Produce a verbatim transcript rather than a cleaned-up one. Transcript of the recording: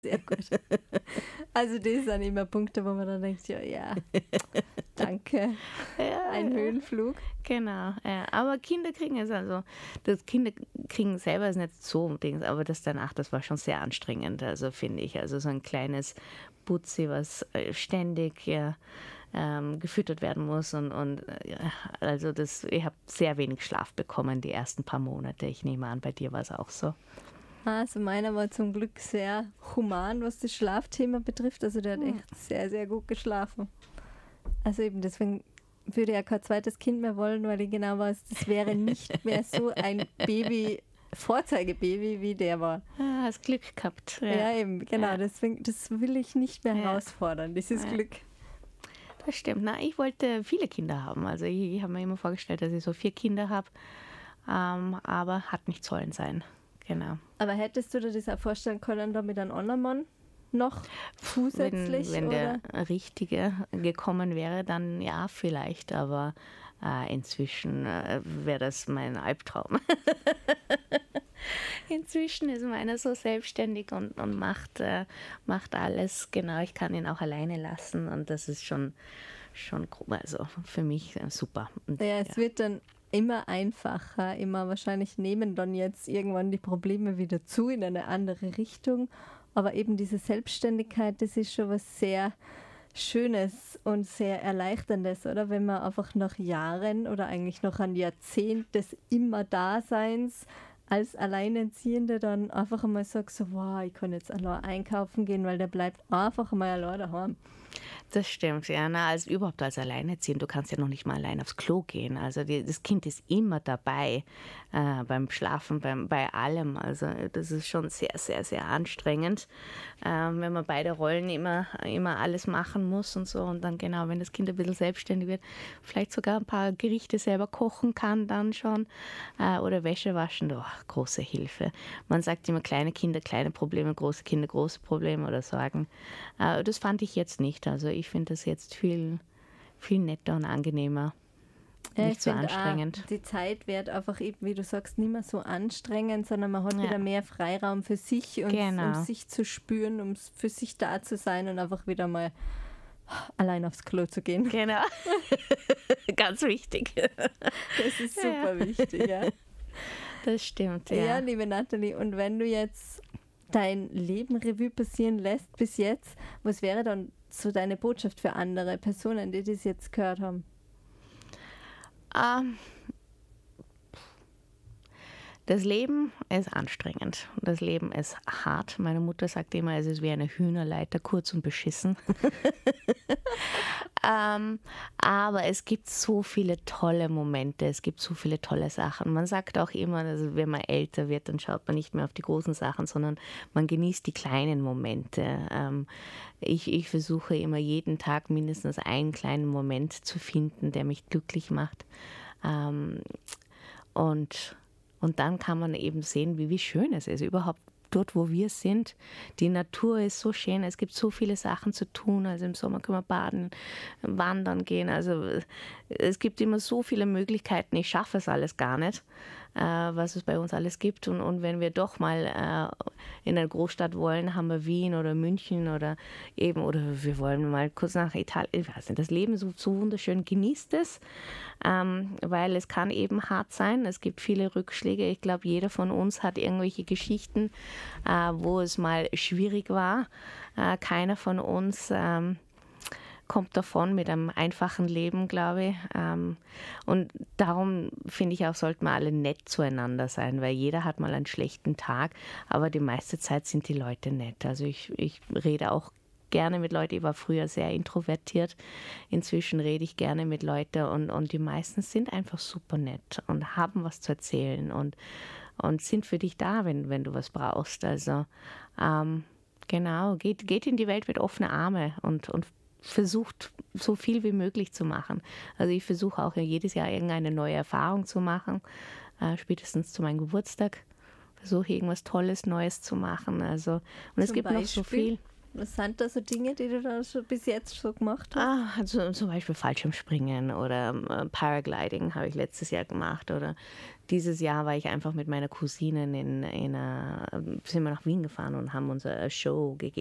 Sehr gut. Also das sind immer Punkte, wo man dann denkt, ja, ja, danke, Ja, ein ja. Höhenflug. Genau, ja. Aber Kinder kriegen es also, das Kinder kriegen selber ist nicht so ein Ding, aber das danach, das war schon sehr anstrengend, also finde ich. Also so ein kleines Putzi, was äh, ständig ja, ähm, gefüttert werden muss und, und äh, ja, also das, ich habe sehr wenig Schlaf bekommen die ersten paar Monate. Ich nehme an, bei dir war es auch so. Also meiner war zum Glück sehr human, was das Schlafthema betrifft. Also der hat Hm. echt sehr, sehr gut geschlafen. Also eben deswegen würde er kein zweites Kind mehr wollen, weil ich genau weiß, das wäre nicht mehr so ein Baby, Vorzeigebaby, wie der war. Ah, hast Glück gehabt. Ja, Ja, eben, genau. Ja. Deswegen, das will ich nicht mehr Ja. herausfordern, dieses Ja. Glück. Das stimmt. Na, ich wollte viele Kinder haben. Also ich, ich habe mir immer vorgestellt, dass ich so vier Kinder habe, ähm, aber hat nicht sollen sein. Genau. Aber hättest du dir das auch vorstellen können, da mit einem anderen Mann noch zusätzlich? Wenn, wenn oder? der Richtige gekommen wäre, dann ja, vielleicht, aber äh, inzwischen äh, wäre das mein Albtraum. Inzwischen ist meiner so selbstständig und, und macht, äh, macht alles. Genau, ich kann ihn auch alleine lassen und das ist schon, schon gro- also für mich äh, super. Und, Ja, es wird dann immer einfacher, immer wahrscheinlich nehmen dann jetzt irgendwann die Probleme wieder zu in eine andere Richtung. Aber eben diese Selbstständigkeit, das ist schon was sehr Schönes und sehr Erleichterndes, oder? Wenn man einfach nach Jahren oder eigentlich noch ein Jahrzehnt des Immer-Daseins als Alleinerziehende dann einfach einmal sagt, so, wow, ich kann jetzt allein einkaufen gehen, weil der bleibt einfach einmal allein daheim. Das stimmt, ja. Na, als überhaupt als Alleinerziehend, du kannst ja noch nicht mal allein aufs Klo gehen. Also die, das Kind ist immer dabei, äh, beim Schlafen, beim, bei allem. Also das ist schon sehr, sehr, sehr anstrengend, äh, wenn man beide Rollen immer, immer alles machen muss und so. Und dann genau, wenn das Kind ein bisschen selbstständig wird, vielleicht sogar ein paar Gerichte selber kochen kann dann schon äh, oder Wäsche waschen, oh, große Hilfe. Man sagt immer, kleine Kinder, kleine Probleme, große Kinder, große Probleme oder Sorgen. Äh, das fand ich jetzt nicht. Also ich finde das jetzt viel, viel netter und angenehmer. Ja, Nicht ich so finde anstrengend. auch, die Zeit wird einfach eben, wie du sagst, nicht mehr so anstrengend, sondern man hat Ja. wieder mehr Freiraum für sich, und Genau. um sich zu spüren, um für sich da zu sein und einfach wieder mal allein aufs Klo zu gehen. Genau. Ganz wichtig. Das ist super wichtig, ja. Das stimmt, Ja, ja. liebe Nathalie, und wenn du jetzt dein Leben Revue passieren lässt bis jetzt, was wäre dann so deine Botschaft für andere Personen, die das jetzt gehört haben? Ähm, das Leben ist anstrengend. Das Leben ist hart. Meine Mutter sagt immer, es ist wie eine Hühnerleiter, kurz und beschissen. ähm, aber es gibt so viele tolle Momente, es gibt so viele tolle Sachen. Man sagt auch immer, dass wenn man älter wird, dann schaut man nicht mehr auf die großen Sachen, sondern man genießt die kleinen Momente. Ähm, ich, ich versuche immer jeden Tag mindestens einen kleinen Moment zu finden, der mich glücklich macht. Ähm, und Und dann kann man eben sehen, wie, wie schön es ist, überhaupt dort, wo wir sind. Die Natur ist so schön, es gibt so viele Sachen zu tun. Also im Sommer können wir baden, wandern gehen. Also es gibt immer so viele Möglichkeiten. Ich schaffe es alles gar nicht, äh, was es bei uns alles gibt. Und, und wenn wir doch mal äh, in eine Großstadt wollen, haben wir Wien oder München oder eben, oder wir wollen mal kurz nach Italien. Ich weiß nicht, das Leben ist so, so wunderschön. Genießt es, ähm, weil es kann eben hart sein. Es gibt viele Rückschläge. Ich glaube, jeder von uns hat irgendwelche Geschichten, äh, wo es mal schwierig war. Äh, keiner von uns ähm, kommt davon mit einem einfachen Leben, glaube ich. Ähm, und darum finde ich auch, sollten wir alle nett zueinander sein, weil jeder hat mal einen schlechten Tag, aber die meiste Zeit sind die Leute nett. Also ich, ich rede auch gerne mit Leuten. Ich war früher sehr introvertiert. Inzwischen rede ich gerne mit Leuten und, und die meisten sind einfach super nett und haben was zu erzählen und, und sind für dich da, wenn, wenn du was brauchst. Also ähm, genau, geht, geht in die Welt mit offenen Armen und, und versucht so viel wie möglich zu machen. Also ich versuche auch jedes Jahr irgendeine neue Erfahrung zu machen, äh, spätestens zu meinem Geburtstag versuche irgendwas Tolles, Neues zu machen. Also und es Zum gibt noch so Beispiel? viel. Was sind da so Dinge, die du da schon bis jetzt so gemacht hast? Ah, also zum Beispiel Fallschirmspringen oder äh, Paragliding habe ich letztes Jahr gemacht. Oder dieses Jahr war ich einfach mit meiner Cousine in, in einer, sind wir nach Wien gefahren und haben unsere Show gegeben.